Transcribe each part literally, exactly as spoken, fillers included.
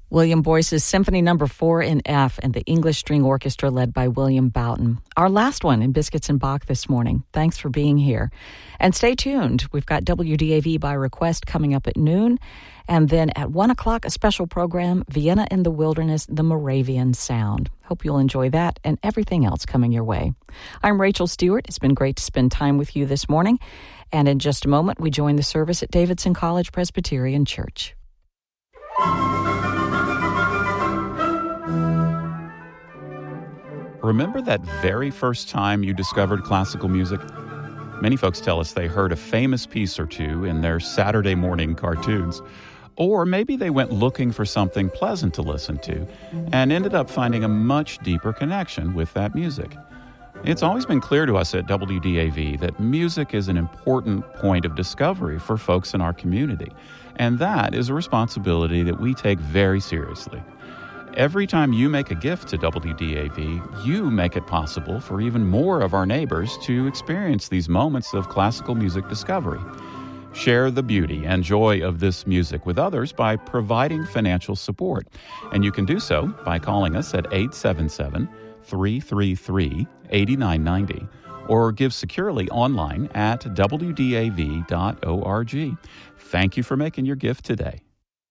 William Boyce's Symphony Number four in F and the English String Orchestra led by William Boughton. Our last one in Biscuits and Bach this morning. Thanks for being here. And stay tuned. We've got W D A V by request coming up at noon. And then at one o'clock, a special program, Vienna in the Wilderness, the Moravian Sound. Hope you'll enjoy that and everything else coming your way. I'm Rachel Stewart. It's been great to spend time with you this morning. And in just a moment, we join the service at Davidson College Presbyterian Church. Remember that very first time you discovered classical music? Many folks tell us they heard a famous piece or two in their Saturday morning cartoons. Or maybe they went looking for something pleasant to listen to and ended up finding a much deeper connection with that music. It's always been clear to us at W D A V that music is an important point of discovery for folks in our community, and that is a responsibility that we take very seriously. Every time you make a gift to W D A V, you make it possible for even more of our neighbors to experience these moments of classical music discovery. Share the beauty and joy of this music with others by providing financial support. And you can do so by calling us at eight seven seven, three three three, eight nine nine zero or give securely online at w d a v dot org. Thank you for making your gift today.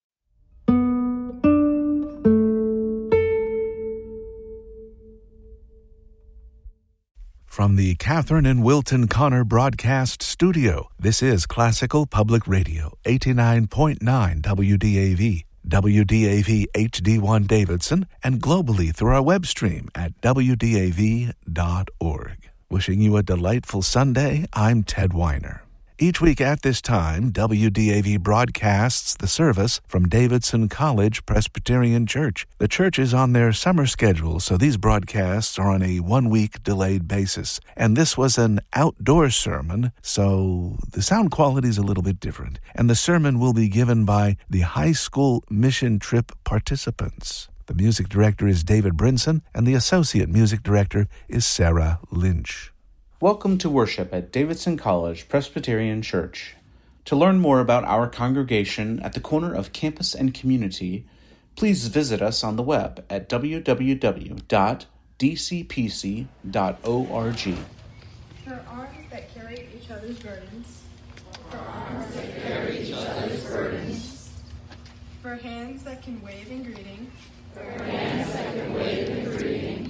From the Catherine and Wilton Connor Broadcast Studio, this is Classical Public Radio, eighty-nine point nine W D A V, W D A V H D one Davidson, and globally through our web stream at w d a v dot org. Wishing you a delightful Sunday, I'm Ted Weiner. Each week at this time, W D A V broadcasts the service from Davidson College Presbyterian Church. The church is on their summer schedule, so these broadcasts are on a one-week delayed basis. And this was an outdoor sermon, so the sound quality is a little bit different. And the sermon will be given by the high school mission trip participants. The music director is David Brinson, and the associate music director is Sarah Lynch. Welcome to worship at Davidson College Presbyterian Church. To learn more about our congregation at the corner of campus and community, please visit us on the web at w w w dot d c p c dot org. For arms that carry each other's burdens. For arms that carry each other's burdens. For hands that can wave in greeting. For hands that can wave in greeting.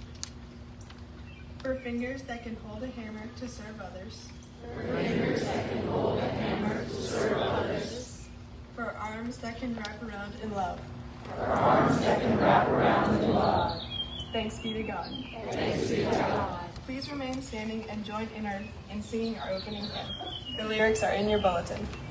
For fingers that can hold a hammer to serve others. For fingers that can hold a hammer to serve others. For arms that can wrap around in love. For arms that can wrap around in love. Thanks be to God. Thanks be to God. Please remain standing and join in our in singing our opening hymn. The lyrics are in your bulletin.